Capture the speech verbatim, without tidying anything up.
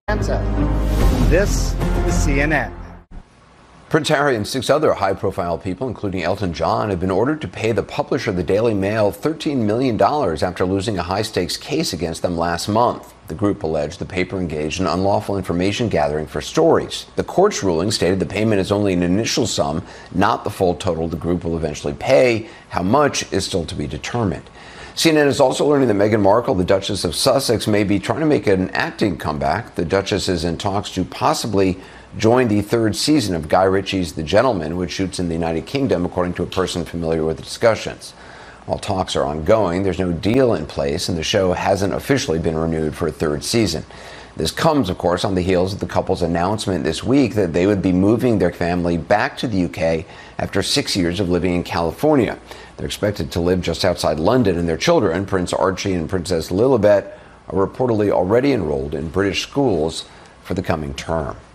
This is C N N. Prince Harry and six other high-profile people, including Elton John, have been ordered to pay the publisher of the Daily Mail thirteen million dollars after losing a high-stakes case against them last month. The group alleged the paper engaged in unlawful information gathering for stories. The court's ruling stated the payment is only an initial sum, not the full total the group will eventually pay. How much is still to be determined. C N N is also learning that Meghan Markle, the Duchess of Sussex, may be trying to make an acting comeback. The Duchess is in talks to possibly join the third season of Guy Ritchie's The Gentleman, which shoots in the United Kingdom, according to a person familiar with the discussions. While talks are ongoing, there's no deal in place, and the show hasn't officially been renewed for a third season. This comes, of course, on the heels of the couple's announcement this week that they would be moving their family back to the U K after six years of living in California. They're expected to live just outside London, and their children, Prince Archie and Princess Lilibet, are reportedly already enrolled in British schools for the coming term.